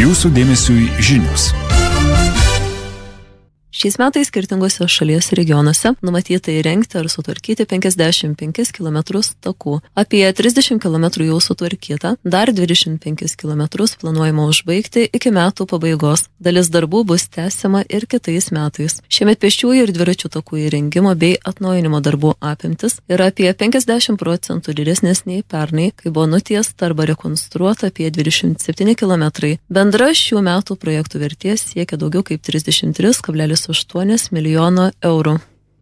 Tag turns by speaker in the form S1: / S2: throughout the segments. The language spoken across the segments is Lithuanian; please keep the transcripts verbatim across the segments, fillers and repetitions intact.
S1: Jūsų dėmesiui žinios.
S2: Šiais metais skirtingose šalies regionuose numatyta įrengti ar sutvarkyti penkiasdešimt penkis kilometrus takų. Apie trisdešimt kilometrų jau sutvarkyta, dar dvidešimt penkis kilometrus planuojama užbaigti iki metų pabaigos. Dalis darbų bus tęsiama ir kitais metais. Šiemet pėsčiųjų ir dviračių takų įrengimo bei atnaujinimo darbų apimtis yra apie penkiasdešimt procentų didesnės nei pernai, kai buvo nutiesta arba rekonstruota apie dvidešimt septyni kilometrai. Bendra šių metų projektų vertė siekia daugiau kaip trisdešimt trys kablelis aštuoni milijono eurų.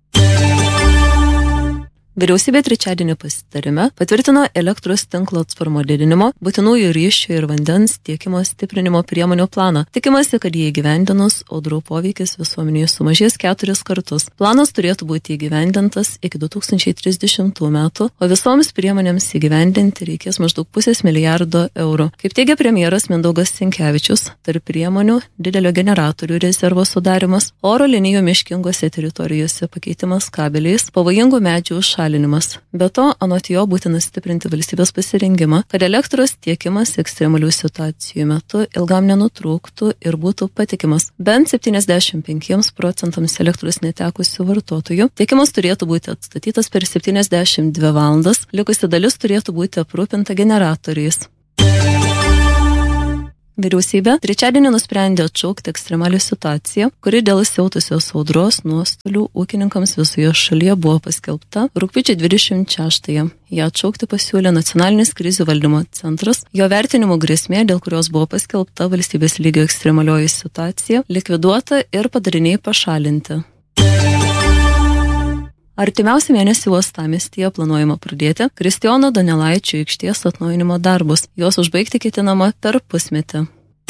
S2: Vyriausybė trečiadienį pasitarime patvirtino elektros tinklo atsparumo didinimo, būtinųjų ryšių ir vandens tiekimo stiprinimo priemonių planą. Tikimasi, kad jį įgyvendinus audrų poveikis visuomenėje sumažės keturis kartus. Planas turėtų būti įgyvendintas iki du tūkstančiai trisdešimtų metų, o visoms priemonėms įgyvendinti reikės maždaug pusės milijardo eurų. Kaip teigia premjeras Mindaugas Sinkevičius, tarp priemonių didelio generatorių rezervo sudarimas, oro linijų miškingose teritorijose pakeitimas kabeliais, pavojingų medžių šalinimas. Be to, anot jo būtina stiprinti valstybės pasirengimą, kad elektros tiekimas ekstremalių situacijų metu ilgam nenutrūktų ir būtų patikimas. Bent septyniasdešimt penkiems procentams elektros netekusių vartotojų tiekimas turėtų būti atstatytas per septyniasdešimt dvi valandas, likusi dalis turėtų būti aprūpinta generatoriais. Vyriausybė trečiadienį nusprendė atšaukti ekstremalią situaciją, kuri dėl siautusios audros nuostolių ūkininkams visoje šalyje buvo paskelbta rugpjūčio dvidešimt šeštąją. Ją atšaukti pasiūlė Nacionalinis krizių valdymo centras. Jo vertinimo grėsmė, dėl kurios buvo paskelbta valstybės lygio ekstremalioji situacija, likviduota ir padariniai pašalinti. Artimiausią mėnesį uostamiestyje planuojama pradėti Kristijono Donelaičio aikštės atnaujinimo darbus. Jos užbaigti ketinama per pusmetį.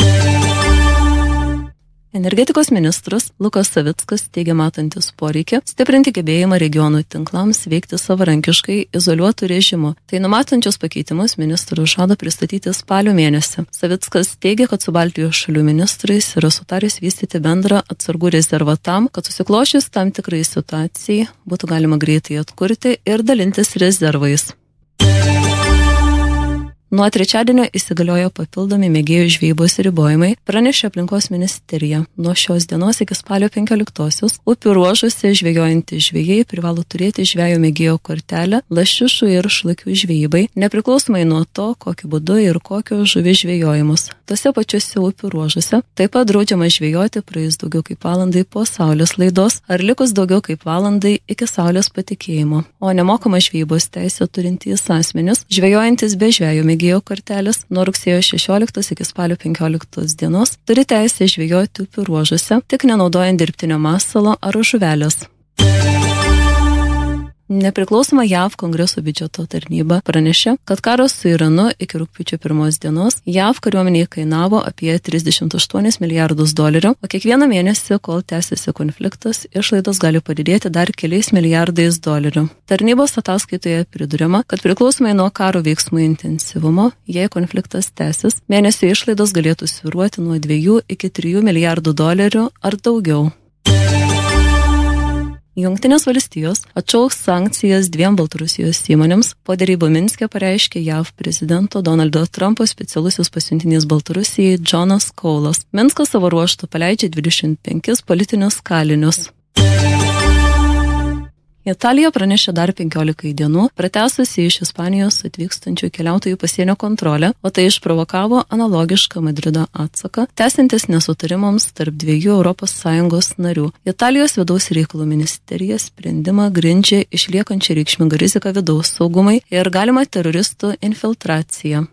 S2: Energetikos ministras Lukas Savickas teigia matantis poreikį stiprinti gebėjimą regionų tinklams veikti savarankiškai izoliuotų režimų. Tai numatančius pakeitimus ministras žada pristatyti spalio mėnesį. Savickas teigia, kad su Baltijos šalių ministrais yra sutaręs vystyti bendrą atsargų rezervą tam, kad susiklošius tam tikrai situacijai būtų galima greitai atkurti ir dalintis rezervais. Nuo trečiadienio įsigaliojo papildomi mėgėjų žvejybos ribojimai, pranešė aplinkos ministerija. Nuo šios dienos iki spalio penkioliktosios upių ruožuose žvejojantys žvejai privalo turėti žvejo mėgėjo kortelę lašišų ir šlakių žvejybai, nepriklausomai nuo to, kokiu būdu ir kokio žuvis žvejojimus. Tose pačiose upių ruožuose taip pat draudžiama žvejoti praėjus daugiau kaip valandai po saulės laidos ar likus daugiau kaip valandai iki saulės patekėjimo. O nemokama žvejybos teisę turintys asmenys, žvejojantys be žvejo mėgėjo kortelės nuo rugsėjo šešioliktos iki spalio penkioliktos dienos turi teisę žvejoti upių ruožuose, tik nenaudojant dirbtinio masalo ar žuvelės. Nepriklausoma J A V Kongreso biudžeto tarnyba pranešė, kad karas su Iranu iki rugpjūčio pirmos dienos J A V kariuomenėje kainavo apie trisdešimt aštuonis milijardus dolerių, o kiekvieną mėnesį, kol tęsiasi konfliktas, išlaidos gali padidėti dar keliais milijardais dolerių. Tarnybos ataskaitoje priduriama, kad priklausomai nuo karo veiksmų intensyvumo, jei konfliktas tęsis, mėnesio išlaidos galėtų svyruoti nuo dviejų iki trijų milijardų dolerių ar daugiau. Jungtinės valstijos atšauks sankcijas dviem Baltarusijos įmonėms. Po derybų Minske pareiškė J A V prezidento Donaldo Trumpo specialusis pasiuntinys Baltarusijai Džonas Kaulas. Minskas savo ruožtu paleidžia dvidešimt penkis politinius kalinius. Italija pranešė dar penkiolikai dienų, pratęsusi iš Ispanijos atvykstančių keliautojų pasienio kontrolę, o tai išprovokavo analogišką Madrido atsaką, tęsiantis nesutarimams tarp dviejų Europos Sąjungos narių. Italijos vidaus reikalų ministerija sprendimą grindžia išliekančią reikšmingą riziką vidaus saugumai ir galimą teroristų infiltraciją.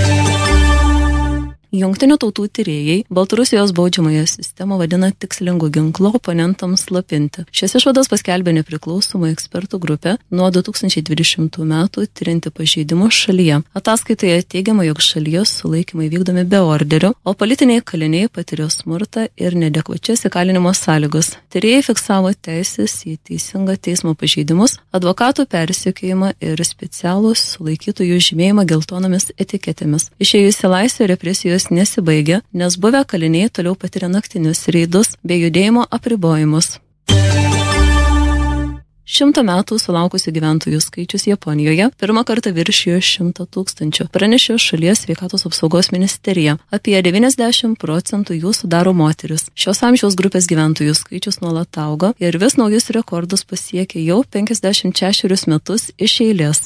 S2: Jungtinių tautų tyrėjai Baltarusijos baudžiamąją sistemą vadina tikslingu ginklu oponentams slapinti. Šias išvadas paskelbė nepriklausoma ekspertų grupė nuo du tūkstančiai dvidešimtų metų tyrinti pažeidimus šalyje. Ataskaitoje teigiama, jog šalyje sulaikymai vykdomi be orderių, o politiniai kaliniai patiria smurtą ir neadekvačias įkalinimo sąlygos. Tyrėjai fiksavo teisės į teisingą teismo pažeidimus, advokatų persekiojimą ir specialų sulaikytųjų žymėjimą geltonomis etiketėmis. Išėjus į laisvę represijos nesibaigia, nes buvę kaliniai toliau patiria naktinius reidus bei judėjimo apribojimus. Šimto metų sulaukusių gyventojų skaičius Japonijoje pirmą kartą viršijo šimtą tūkstančių, pranešė šalies sveikatos apsaugos ministerija. Apie devyniasdešimt procentų jų sudaro moteris. Šios amžiaus grupės gyventojų skaičius nuolat auga ir vis naujus rekordus pasiekė jau penkiasdešimt šešerius metus iš eilės.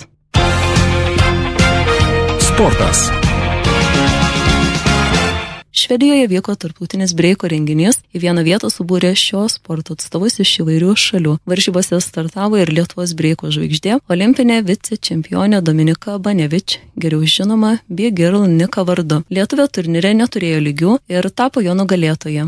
S1: Sportas.
S2: Švedijoje vyko tarptautinis breiko renginys, į vieną vietą subūrė šios sporto atstovus iš įvairių šalių. Varžybose startavo ir Lietuvos breiko žvaigždė, olimpinė vicečempionė Dominika Banevič, geriau žinoma B-Girl Nika vardu. Lietuvė turnyre neturėjo lygių ir tapo jo nugalėtoja.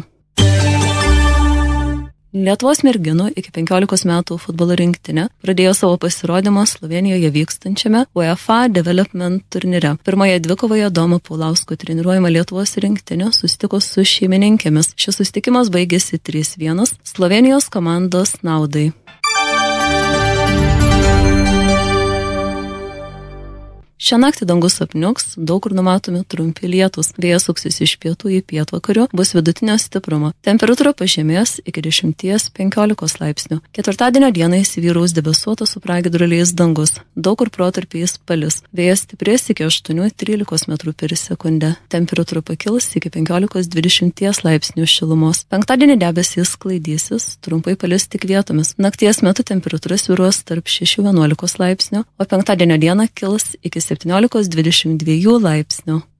S2: Lietuvos merginų iki penkiolikos metų futbolo rinktinė pradėjo savo pasirodymą Slovėnijoje vykstančiame UEFA Development turnyre. Pirmoje dvikovoje Domo Paulausko treniruojama Lietuvos rinktinė susitiko su šeimininkėmis. Šis susitikimas baigėsi trys vienas Slovėnijos komandos naudai. Šią naktį dangus apniuks, daug kur numatomi trumpi lietūs. Vėjas suksis iš pietų į pietvakarių, bus vidutinio stiprumo. Temperatūra pažemės iki dešimties penkiolikos laipsnių. Ketvirtadienio dieną įsivyraus debesuotas su pragiedruliais dangus. Daug kur protarpiais palis. Vėjas stiprės iki aštuonių trylikos metrų per sekundę. Temperatūra pakils iki penkiolikos dvidešimties laipsnių šilumos. Penktadienį debesys sklaidysis, trumpai palis tik vietomis. Nakties metu temperatūra svyruos tarp šešių vienuolikos laipsnių, o penktadienio dieną kils iki septyniolikos dvidešimt dviejų laipsnių.